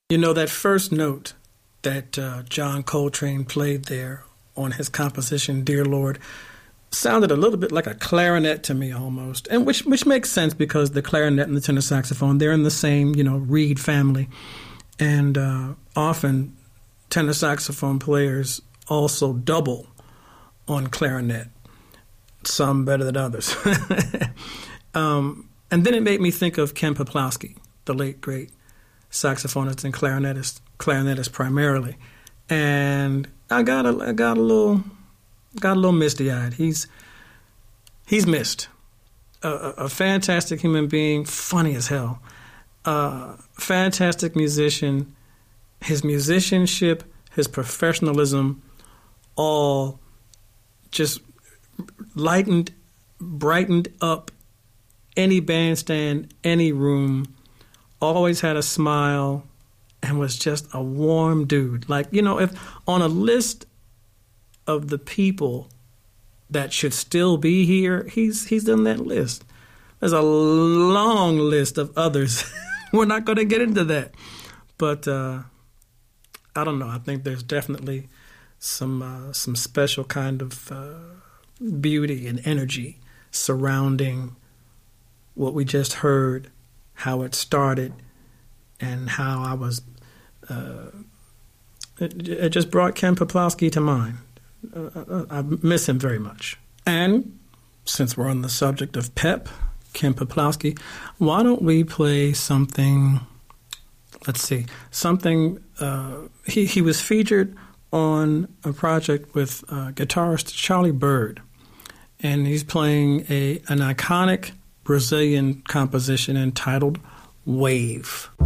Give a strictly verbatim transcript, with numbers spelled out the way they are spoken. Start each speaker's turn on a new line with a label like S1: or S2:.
S1: You know, that first note that uh, John Coltrane played there on his composition, Dear Lord, sounded a little bit like a clarinet to me almost, and which which makes sense because the clarinet and the tenor saxophone, they're in the same, you know, reed family. And uh, often tenor saxophone players also double on clarinet, some better than others. um, and then it made me think of Ken Peplowski, the late, great saxophonist and clarinetist, clarinetist primarily. And I got a, I got a little... Got a little misty-eyed. He's he's missed. A, a, a fantastic human being, funny as hell. Uh, fantastic musician. His musicianship, his professionalism, all just lightened, brightened up any bandstand, any room. Always had a smile and was just a warm dude. Like, you know, if on a list of the people that should still be here, he's he's in that list. There's a long list of others. We're not going to get into that. But uh, I don't know. I think there's definitely some uh, some special kind of uh, beauty and energy surrounding what we just heard, how it started, and how I was... Uh, it, it just brought Ken Peplowski to mind. Uh, I miss him very much. And since we're on the subject of Pep, Ken Peplowski, why don't we play something, let's see, something, uh, he, he was featured on a project with uh, guitarist Charlie Byrd, and he's playing a an iconic Brazilian composition entitled Wave.